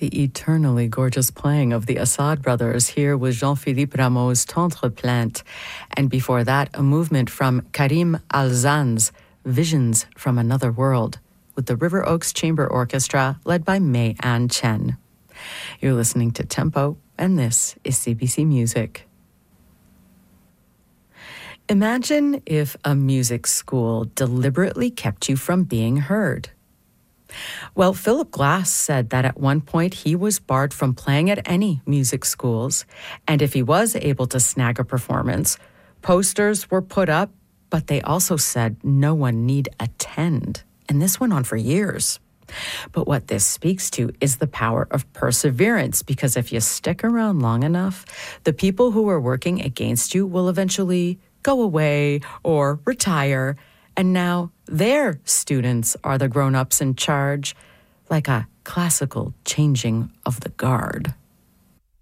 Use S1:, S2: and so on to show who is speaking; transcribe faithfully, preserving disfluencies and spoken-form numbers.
S1: The eternally gorgeous playing of the Assad brothers here was Jean-Philippe Rameau's Tendre Plainte, and before that, a movement from Karim Alzan's Visions from Another World, with the River Oaks Chamber Orchestra led by May Ann Chen. You're listening to Tempo, and this is C B C Music. Imagine if a music school deliberately kept you from being heard. Well, Philip Glass said that at one point he was barred from playing at any music schools, and if he was able to snag a performance, posters were put up, but they also said no one need attend, and this went on for years. But what this speaks to is the power of perseverance, because if you stick around long enough, the people who are working against you will eventually go away or retire, and now their students are the grown-ups in charge, like a classical changing of the guard.